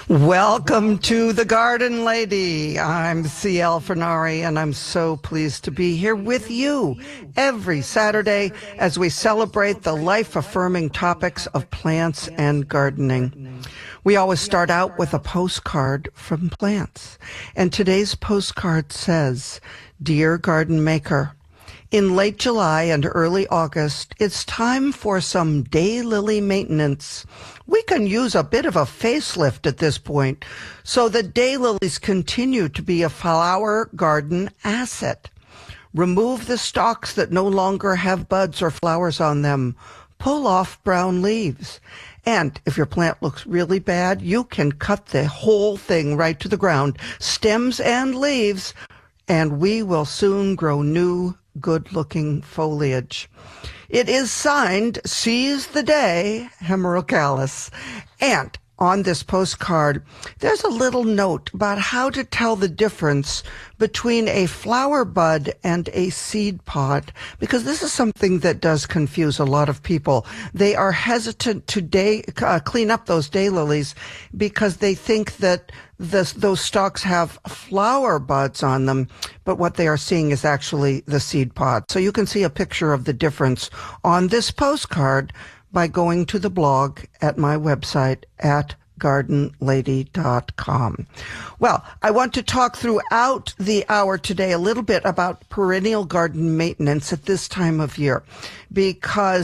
Welcome to The Garden Lady. I'm C.L. Fernari, and I'm so pleased to be here with you every Saturday as we celebrate the life-affirming topics of plants and gardening. We always start out with a postcard from plants, and today's postcard says, "Dear Garden Maker, in late July and early August, it's time for some daylily maintenance. We can use a bit of a facelift at this point so that daylilies continue to be a flower garden asset. Remove the stalks that no longer have buds or flowers on them. Pull off brown leaves. And if your plant looks really bad, you can cut the whole thing right to the ground, stems and leaves, and we will soon grow new, good-looking foliage." It is signed, Seize the Day, Hemerocallis. And on this postcard, there's a little note about how to tell the difference between a flower bud and a seed pod, because this is something that does confuse a lot of people. They are hesitant to clean up those daylilies because they think that those stalks have flower buds on them, but what they are seeing is actually the seed pod. So you can see a picture of the difference on this postcard by going to the blog at my website at gardenlady.com. Well, I want to talk throughout the hour today a little bit about perennial garden maintenance at this time of year, because